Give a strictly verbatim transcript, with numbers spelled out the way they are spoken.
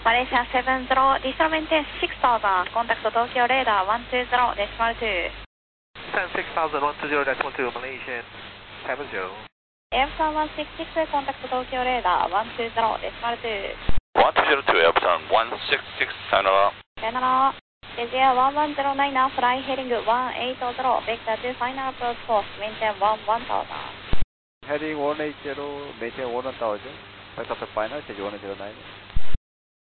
Malaysia seven zero, digital maintain six thousand, contact Tokyo radar one two zero decimal two. Send six thousand, one two zero decimal two, Malaysian seven zero. Airplan one six six, contact Tokyo radar one two zero decimal two. one two zero two, Airplan one six six, sayonara. Sayonara. Asia one one zero nine, fly heading one eight zero, vector to final approach course, maintain one one thousand. Heading one eight zero, maintain one one thousand, vector to final, stage one zero nine.